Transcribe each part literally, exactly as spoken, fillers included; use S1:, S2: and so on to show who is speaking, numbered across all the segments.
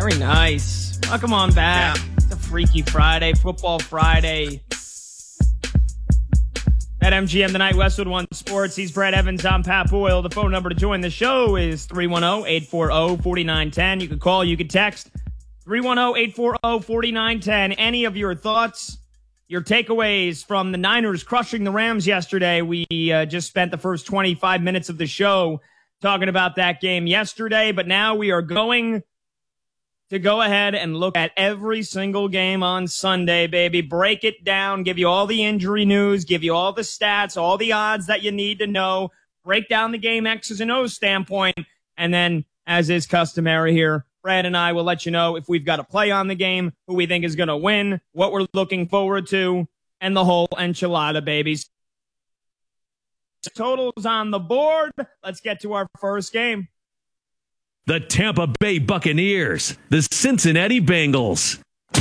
S1: Very nice. Welcome on back.
S2: Yeah.
S1: It's a Freaky Friday, Football Friday. At M G M Tonight, Westwood One Sports. He's Brad Evans. I'm Pat Boyle. The phone number to join the show is three one zero, eight four zero, four nine one zero. You can call, you can text three one zero, eight four zero, four nine one zero. Any of your thoughts, your takeaways from the Niners crushing the Rams yesterday? We uh, just spent the first twenty-five minutes of the show talking about that game yesterday, but now we are going to go ahead and look at every single game on Sunday, baby. Break it down, give you all the injury news, give you all the stats, all the odds that you need to know, break down the game X's and O's standpoint, and then, as is customary here, Brad and I will let you know if we've got a play on the game, who we think is going to win, what we're looking forward to, and the whole enchilada, babies. Totals on the board. Let's get to our first game.
S3: The Tampa Bay Buccaneers, the Cincinnati Bengals.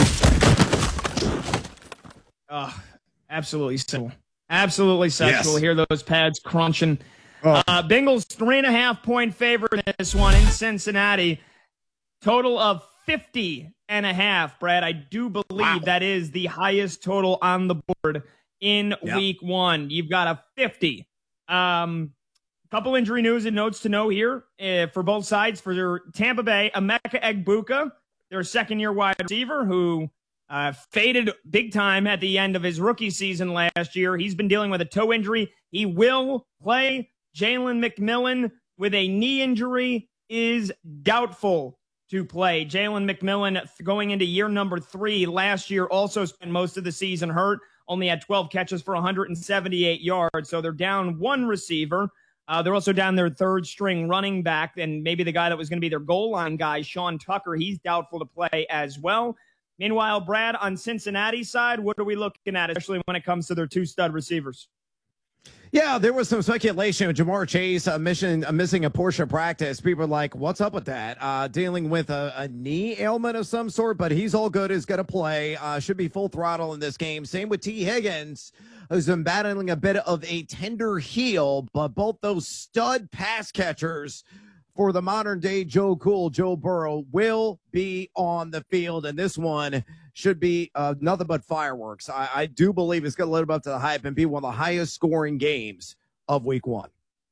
S1: Oh, absolutely sexual. Absolutely sexual.
S2: Yes.
S1: Hear those pads crunching.
S2: Oh.
S1: Uh, Bengals three and a half point favorite in this one in Cincinnati. Total of fifty and a half, Brad. I do believe
S2: Wow.
S1: that is the highest total on the board in
S2: Yep.
S1: week one. You've got a fifty. Um, couple injury news and notes to know here uh, for both sides. For their Tampa Bay, Emeka Egbuka, their second-year wide receiver, who uh, faded big time at the end of his rookie season last year. He's been dealing with a toe injury. He will play. Jalen McMillan with a knee injury is doubtful to play. Jalen McMillan going into year number three last year also spent most of the season hurt. Only had twelve catches for one hundred seventy-eight yards. So they're down one receiver. Uh, they're also down their third string running back, and maybe the guy that was going to be their goal line guy, Sean Tucker, he's doubtful to play as well. Meanwhile, Brad, on Cincinnati's side, what are we looking at, especially when it comes to their two stud receivers?
S2: Yeah, there was some speculation of Jamar Chase uh, mission, uh, missing a portion of practice. People are like, what's up with that? Uh, dealing with a, a knee ailment of some sort, but he's all good, is going to play. Uh, should be full throttle in this game. Same with T. Higgins, who's been battling a bit of a tender heel, but both those stud pass catchers for the modern day Joe Cool, Joe Burrow, will be on the field. And this one should be uh, nothing but fireworks. I, I do believe it's going to live up to the hype and be one of the highest scoring games of week one.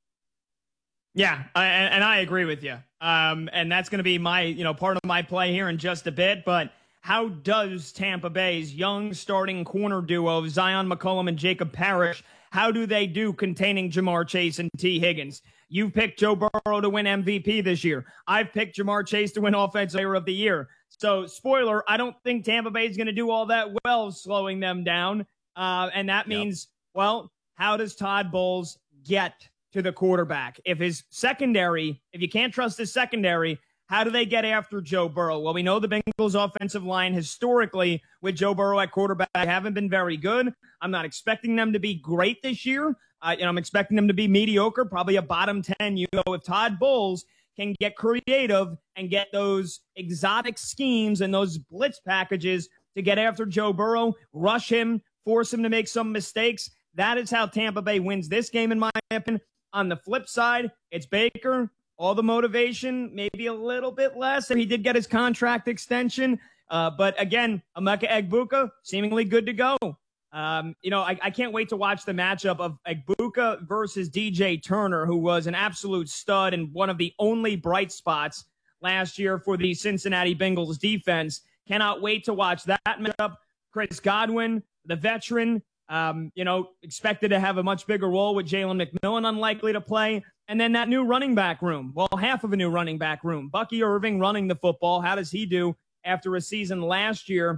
S1: Yeah, I, and I agree with you. Um, and that's going to be my, you know, part of my play here in just a bit. But how does Tampa Bay's young starting corner duo of Zion McCollum and Jacob Parrish, how do they do containing Jamar Chase and T. Higgins? You picked Joe Burrow to win M V P this year. I've picked Jamar Chase to win Offensive Player of the Year. So, spoiler, I don't think Tampa Bay is going to do all that well slowing them down. Uh, and that means, yep. well, how does Todd Bowles get to the quarterback? If his secondary, if you can't trust his secondary, how do they get after Joe Burrow? Well, we know the Bengals offensive line historically with Joe Burrow at quarterback haven't been very good. I'm not expecting them to be great this year. Uh, you know, I'm expecting them to be mediocre, probably a bottom ten. You know, if Todd Bowles can get creative and get those exotic schemes and those blitz packages to get after Joe Burrow, rush him, force him to make some mistakes, that is how Tampa Bay wins this game, in my opinion. On the flip side, it's Baker. All the motivation, maybe a little bit less. And he did get his contract extension. Uh, but again, Emeka Egbuka, seemingly good to go. Um, you know, I, I can't wait to watch the matchup of Egbuka versus D J Turner, who was an absolute stud and one of the only bright spots last year for the Cincinnati Bengals defense. Cannot wait to watch that matchup. Chris Godwin, the veteran, um, you know, expected to have a much bigger role with Jalen McMillan unlikely to play. And then that new running back room. Well, half of a new running back room. Bucky Irving running the football. How does he do after a season last year?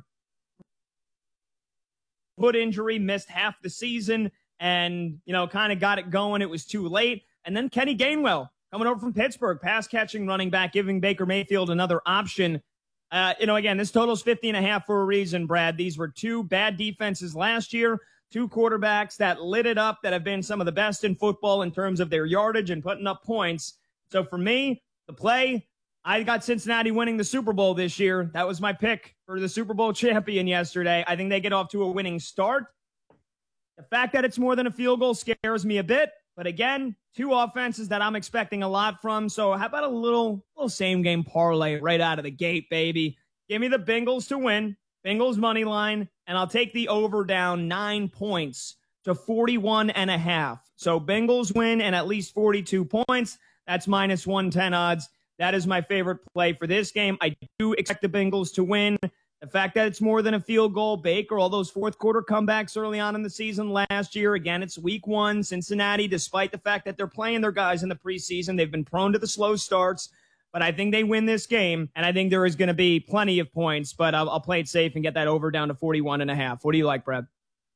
S1: Foot injury, missed half the season, and, you know, kind of got it going. It was too late. And then Kenny Gainwell coming over from Pittsburgh, pass-catching running back, giving Baker Mayfield another option. Uh, you know, again, this total's fifty and a half for a reason, Brad. These were two bad defenses last year, two quarterbacks that lit it up, that have been some of the best in football in terms of their yardage and putting up points. So for me, the play, I got Cincinnati winning the Super Bowl this year. That was my pick for the Super Bowl champion yesterday. I think they get off to a winning start. The fact that it's more than a field goal scares me a bit. But again, two offenses that I'm expecting a lot from. So how about a little, little same game parlay right out of the gate, baby? Give me the Bengals to win, Bengals money line, and I'll take the over down nine points to forty-one and a half. So Bengals win and at least forty-two points. That's minus one ten odds. That is my favorite play for this game. I do expect the Bengals to win. The fact that it's more than a field goal, Baker, all those fourth quarter comebacks early on in the season last year. Again, it's week one. Cincinnati, despite the fact that they're playing their guys in the preseason, they've been prone to the slow starts. But I think they win this game, and I think there is going to be plenty of points. But I'll, I'll play it safe and get that over down to forty-one and a half. What do you like, Brad?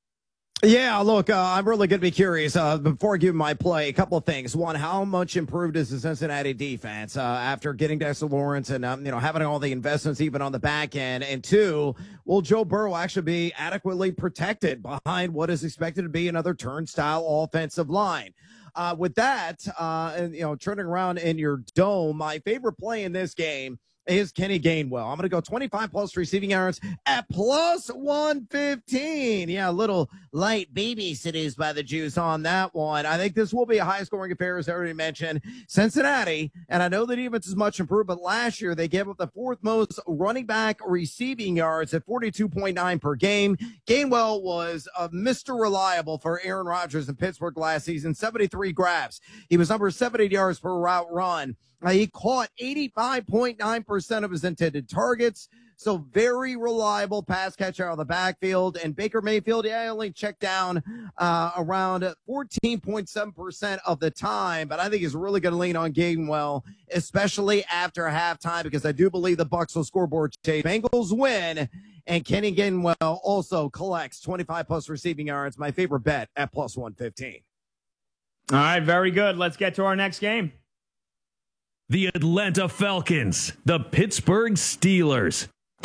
S2: Yeah, look, uh, I'm really going to be curious. Uh, before I give my play, a couple of things. One, how much improved is the Cincinnati defense uh, after getting Dexter Lawrence and um, you know having all the investments even on the back end? And two, will Joe Burrow actually be adequately protected behind what is expected to be another turnstile offensive line? Uh, with that, uh, and you know, turning around in your dome, my favorite play in this game is Kenny Gainwell. I'm going to go twenty-five plus receiving yards at plus one fifteen. Yeah, a little light babysitters by the juice on that one. I think this will be a high-scoring affair, as I already mentioned. Cincinnati, and I know the defense is much improved, but last year they gave up the fourth most running back receiving yards at forty-two point nine per game. Gainwell was uh, Mister Reliable for Aaron Rodgers in Pittsburgh last season, seventy-three grabs. He was number seventy yards per route run. Uh, he caught eighty-five point nine percent of his intended targets. So very reliable pass catcher out of the backfield. And Baker Mayfield, yeah, only checked down uh, around fourteen point seven percent of the time. But I think he's really going to lean on Gainwell, especially after halftime, because I do believe the Bucs will scoreboard chase. Bengals win, and Kenny Gainwell also collects twenty-five plus receiving yards. My favorite bet at plus one fifteen.
S1: All right, very good. Let's get to our next game.
S3: The Atlanta Falcons, the Pittsburgh Steelers.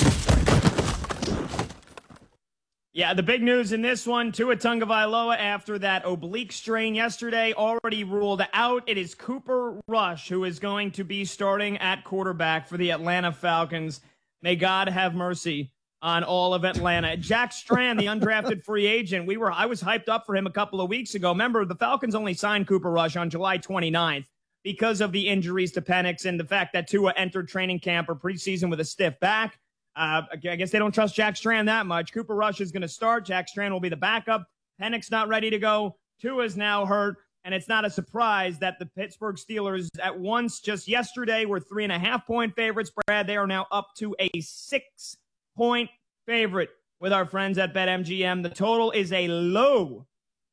S1: Yeah, the big news in this one, Tua Tagovailoa, after that oblique strain yesterday, already ruled out. It is Cooper Rush who is going to be starting at quarterback for the Atlanta Falcons. May God have mercy on all of Atlanta. Jack Strand, the undrafted free agent, we were I was hyped up for him a couple of weeks ago. Remember, the Falcons only signed Cooper Rush on July twenty-ninth. Because of the injuries to Penix and the fact that Tua entered training camp or preseason with a stiff back. Uh, I guess they don't trust Jack Strand that much. Cooper Rush is going to start. Jack Strand will be the backup. Penix not ready to go. Tua's now hurt. And it's not a surprise that the Pittsburgh Steelers at once just yesterday were three and a half point favorites. Brad, they are now up to a six point favorite with our friends at BetMGM. The total is a low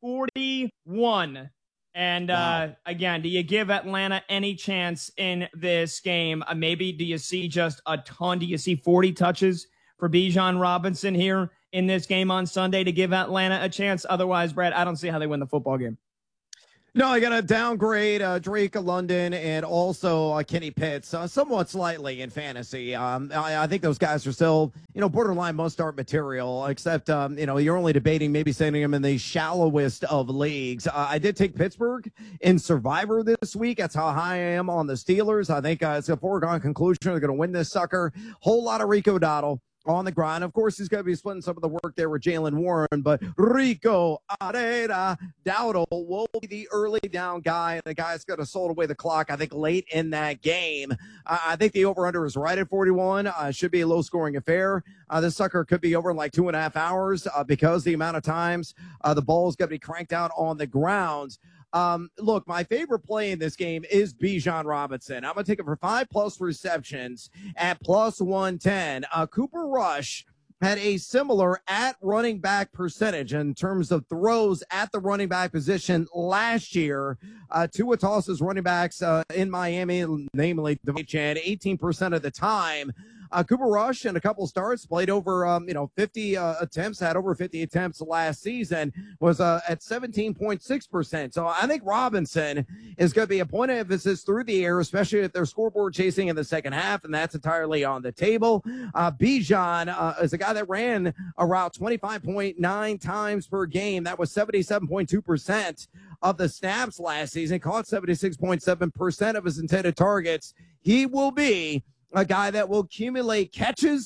S1: forty-one. And,
S2: wow.
S1: uh, again, do you give Atlanta any chance in this game? Uh, maybe do you see just a ton? Do you see forty touches for Bijan Robinson here in this game on Sunday to give Atlanta a chance? Otherwise, Brad, I don't see how they win the football game.
S2: No, I got to downgrade uh, Drake London and also uh, Kenny Pitts uh, somewhat slightly in fantasy. Um, I, I think those guys are still, you know, borderline must-start material, except, um, you know, you're only debating maybe sending them in the shallowest of leagues. Uh, I did take Pittsburgh in Survivor this week. That's how high I am on the Steelers. I think uh, it's a foregone conclusion. They're going to win this sucker. Whole lot of Rico Dowdle on the grind. Of course, he's going to be splitting some of the work there with Jaylen Warren, but Rico Arera Dowdle will be the early down guy, and the guy's going to sold away the clock, I think, late in that game. Uh, I think the over-under is right at forty-one. Uh, should be a low-scoring affair. Uh, this sucker could be over in like two and a half hours uh, because the amount of times uh, the ball is going to be cranked out on the grounds. Um, look, my favorite play in this game is Bijan Robinson. I'm going to take it for five plus receptions at plus one ten. Uh, Cooper Rush had a similar at running back percentage in terms of throws at the running back position last year. Uh, Tua tosses running backs uh, in Miami, namely Devontae Chan, eighteen percent of the time. Uh, Cooper Rush in a couple starts played over, um, you know, fifty uh, attempts, had over fifty attempts last season, was uh, at seventeen point six percent. So I think Robinson is going to be a point of emphasis through the air, especially if they're scoreboard chasing in the second half, and that's entirely on the table. Uh, Bijan uh, is a guy that ran a route twenty-five point nine times per game. That was seventy-seven point two percent of the snaps last season, caught seventy-six point seven percent of his intended targets. He will be a guy that will accumulate catches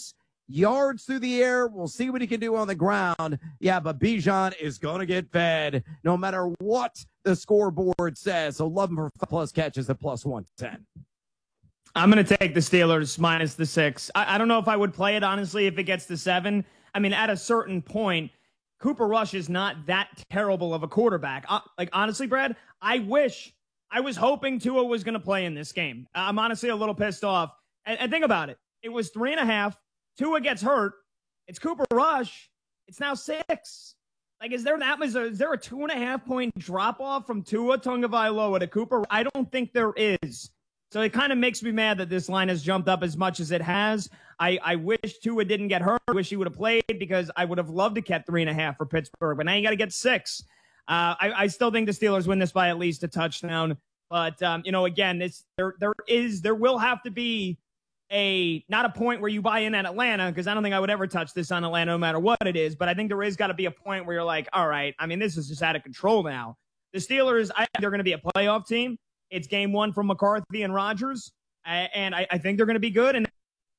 S2: yards through the air. We'll see what he can do on the ground. Yeah, but Bijan is going to get fed no matter what the scoreboard says. So love him for plus catches at plus one ten.
S1: I'm going to take the Steelers minus the six. I, I don't know if I would play it, honestly, if it gets to seven. I mean, at a certain point, Cooper Rush is not that terrible of a quarterback. Uh, like, honestly, Brad, I wish, I was hoping Tua was going to play in this game. I'm honestly a little pissed off. And, and think about it. It was three and a half. Tua gets hurt. It's Cooper Rush. It's now six. Like, is there that is, is there a two and a half point drop off from Tua Tagovailoa to Cooper? I don't think there is. So it kind of makes me mad that this line has jumped up as much as it has. I, I wish Tua didn't get hurt. I wish he would have played because I would have loved to get three and a half for Pittsburgh. But now you got to get six. Uh, I, I still think the Steelers win this by at least a touchdown. But um, you know, again, this there there is there will have to be a not a point where you buy in at Atlanta, because I don't think I would ever touch this on Atlanta no matter what it is. But I think there is got to be a point where you're like, all right, I mean, this is just out of control now. The Steelers, I think they're going to be a playoff team. It's game one from McCarthy and Rodgers, and I, I think they're going to be good. And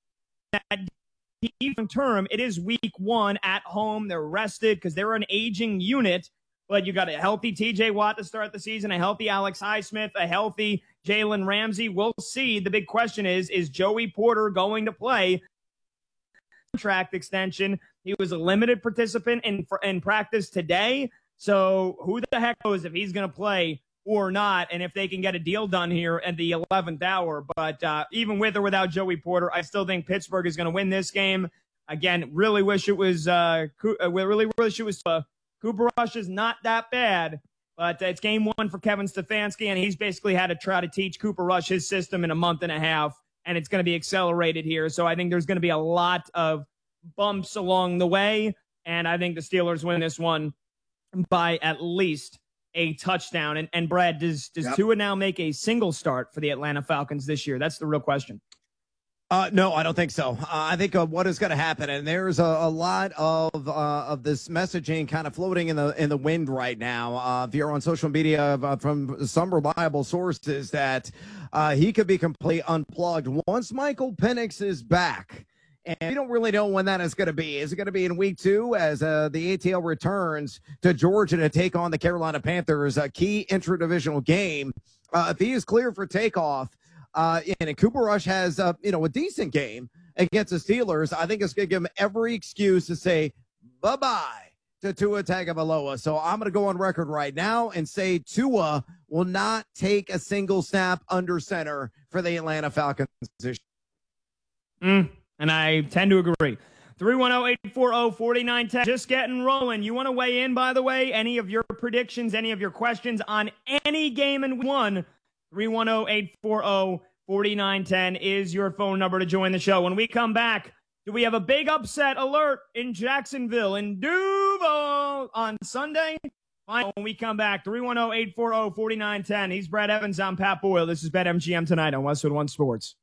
S1: long term, it is week one at home. They're rested because they're an aging unit. But you got a healthy T J Watt to start the season, a healthy Alex Highsmith, a healthy Jalen Ramsey. We'll see. The big question is, is Joey Porter going to play? Contract extension. He was a limited participant in, in practice today. So who the heck knows if he's going to play or not, and if they can get a deal done here at the eleventh hour. But uh, even with or without Joey Porter, I still think Pittsburgh is going to win this game. Again, really wish it was uh, – really wish it was uh, – Cooper Rush is not that bad, but it's game one for Kevin Stefanski, and he's basically had to try to teach Cooper Rush his system in a month and a half, and it's going to be accelerated here. So I think there's going to be a lot of bumps along the way, and I think the Steelers win this one by at least a touchdown. And, and Brad, does, does yep. Tua now make a single start for the Atlanta Falcons this year? That's the real question.
S2: Uh, no, I don't think so. Uh, I think uh, what is going to happen, and there's a, a lot of uh, of this messaging kind of floating in the in the wind right now. Uh, if you're on social media uh, from some reliable sources, that uh, he could be completely unplugged once Michael Penix is back. And we don't really know when that is going to be. Is it going to be in week two as uh, the A T L returns to Georgia to take on the Carolina Panthers, a key interdivisional game? Uh, if he is clear for takeoff, Uh, and Cooper Rush has, uh, you know, a decent game against the Steelers, I think it's going to give him every excuse to say bye-bye to Tua Tagovailoa. So I'm going to go on record right now and say Tua will not take a single snap under center for the Atlanta Falcons.
S1: Mm, and I tend to agree. three one zero, eight four zero, four nine one zero. Just getting rolling. You want to weigh in, by the way? Any of your predictions, any of your questions on any game in one? three one zero, eight four zero, four nine one zero is your phone number to join the show. When we come back, do we have a big upset alert in Jacksonville, in Duval on Sunday? Fine. When we come back, three one zero, eight four zero, four nine one zero. He's Brad Evans. I'm Pat Boyle. This is BetMGM tonight on Westwood One Sports.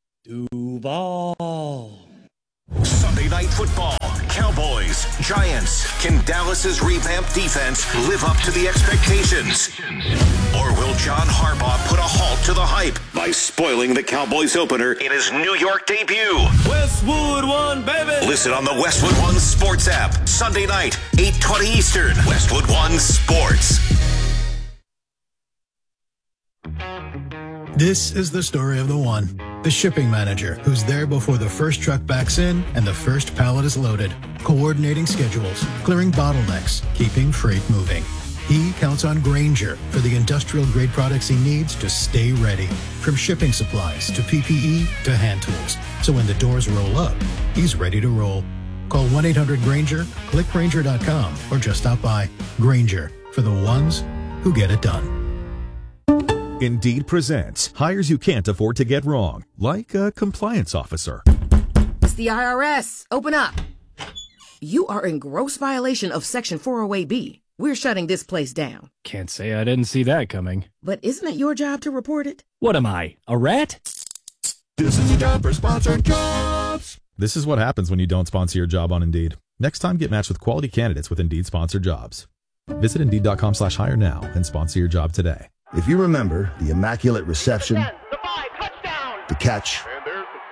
S4: Duval. Sunday Night Football. Cowboys, Giants. Can Dallas's revamped defense live up to the expectations? Or will John Harbaugh put a halt to the hype by spoiling the Cowboys opener in his New York debut?
S5: Westwood One, baby!
S4: Listen on the Westwood One Sports app. Sunday night, eight twenty Eastern. Westwood One Sports.
S6: This is the story of the one. The shipping manager who's there before the first truck backs in and the first pallet is loaded, coordinating schedules, clearing bottlenecks, keeping freight moving. He counts on Grainger for the industrial-grade products he needs to stay ready, from shipping supplies to P P E to hand tools. So when the doors roll up, he's ready to roll. Call one eight hundred Grainger, click Grainger dot com, or just stop by. Grainger, for the ones who get it done.
S7: Indeed presents hires you can't afford to get wrong, like a compliance officer.
S8: It's the I R S. Open up. You are in gross violation of Section four oh eight B. We're shutting this place down.
S9: Can't say I didn't see that coming.
S8: But isn't it your job to report it?
S9: What am I, a rat?
S7: This is a job for sponsored jobs. This is what happens when you don't sponsor your job on Indeed. Next time, get matched with quality candidates with Indeed sponsored jobs. Visit Indeed.com slash hire now and sponsor your job today.
S10: If you remember the immaculate reception,
S11: ten, the five, touchdown,
S10: the catch,
S11: and there's the throw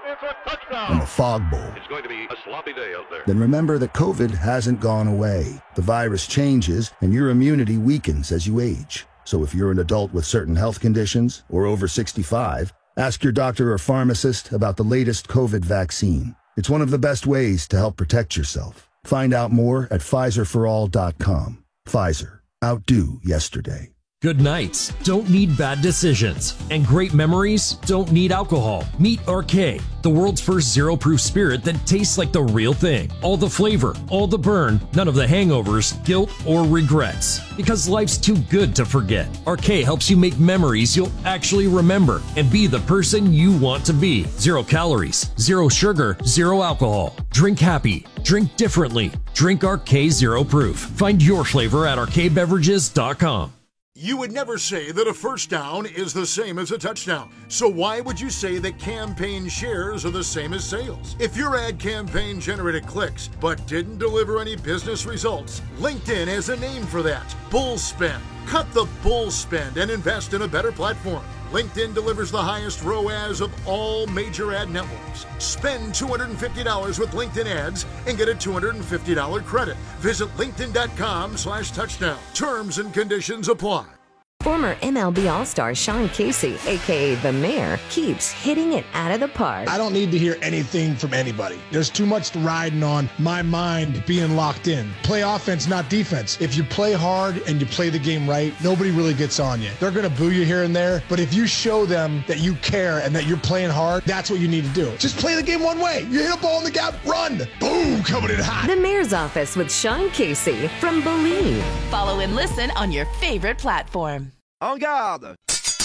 S10: and the Fog Bowl.
S11: It's going to be a sloppy day out there.
S10: Then remember that COVID hasn't gone away. The virus changes, and your immunity weakens as you age. So if you're an adult with certain health conditions or over sixty-five, ask your doctor or pharmacist about the latest COVID vaccine. It's one of the best ways to help protect yourself. Find out more at Pfizer for all dot com. Pfizer. Outdo yesterday.
S12: Good nights don't need bad decisions, and great memories don't need alcohol. Meet Arcade, the world's first zero-proof spirit that tastes like the real thing. All the flavor, all the burn, none of the hangovers, guilt, or regrets. Because life's too good to forget. Arcade helps you make memories you'll actually remember and be the person you want to be. Zero calories, zero sugar, zero alcohol. Drink happy. Drink differently. Drink Arcade Zero Proof. Find your flavor at arcade beverages dot com.
S13: You would never say that a first down is the same as a touchdown. So why would you say that campaign shares are the same as sales? If your ad campaign generated clicks but didn't deliver any business results, LinkedIn has a name for that. Bull spend. Cut the bull spend and invest in a better platform. LinkedIn delivers the highest R O A S of all major ad networks. Spend two hundred fifty dollars with LinkedIn ads and get a two hundred fifty dollars credit. Visit linkedin.com slash touchdown. Terms and conditions apply.
S14: Former M L B All-Star Sean Casey, a k a. The Mayor, keeps hitting it out of the park.
S15: I don't need to hear anything from anybody. There's too much riding on my mind being locked in. Play offense, not defense. If you play hard and you play the game right, nobody really gets on you. They're going to boo you here and there, but if you show them that you care and that you're playing hard, that's what you need to do. Just play the game one way. You hit a ball in the gap, run. Boom, coming in hot.
S14: The Mayor's Office with Sean Casey from Believe.
S16: Follow and listen on your favorite platform.
S17: En garde!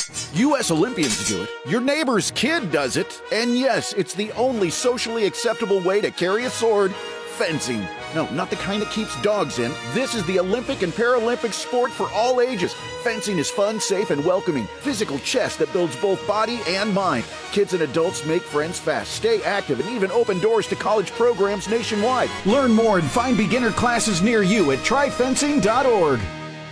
S17: U S Olympians do it, your neighbor's kid does it, and yes, it's the only socially acceptable way to carry a sword, fencing. No, not the kind that keeps dogs in. This is the Olympic and Paralympic sport for all ages. Fencing is fun, safe, and welcoming. Physical chess that builds both body and mind. Kids and adults make friends fast, stay active, and even open doors to college programs nationwide. Learn more and find beginner classes near you at try fencing dot org.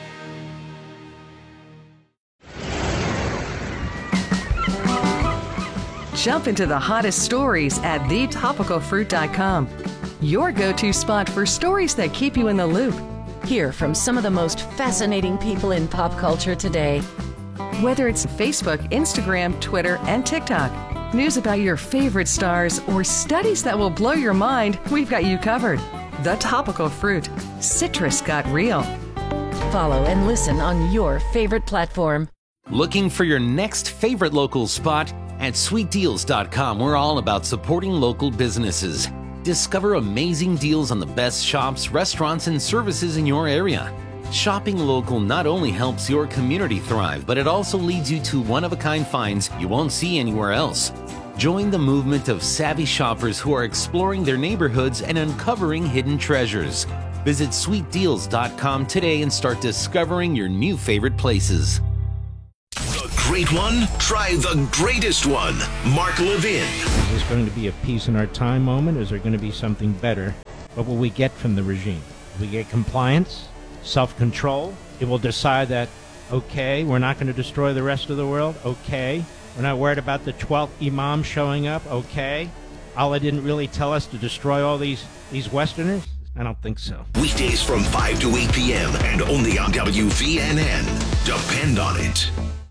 S18: Jump into the hottest stories at the topical fruit dot com. Your go-to spot for stories that keep you in the loop.
S8: Hear from some of the most fascinating people in pop culture today.
S18: Whether it's Facebook, Instagram, Twitter, and TikTok, news about your favorite stars, or studies that will blow your mind, we've got you covered. The Topical Fruit. Citrus got real.
S8: Follow and listen on your favorite platform.
S19: Looking for your next favorite local spot? At sweet deals dot com, we're all about supporting local businesses. Discover amazing deals on the best shops, restaurants, and services in your area. Shopping local not only helps your community thrive, but it also leads you to one-of-a-kind finds you won't see anywhere else. Join the movement of savvy shoppers who are exploring their neighborhoods and uncovering hidden treasures. Visit sweet deals dot com today and start discovering your new favorite places.
S4: Great one? Try the greatest one. Mark Levin.
S20: Is this going to be a peace in our time moment, or is there going to be something better? What will we get from the regime? Will we get compliance, self-control? It will decide that, okay, we're not going to destroy the rest of the world. Okay. We're not worried about the twelfth imam showing up. Okay. Allah didn't really tell us to destroy all these, these Westerners? I don't think so.
S4: Weekdays from five to eight p.m. and only on W V N N. Depend on it.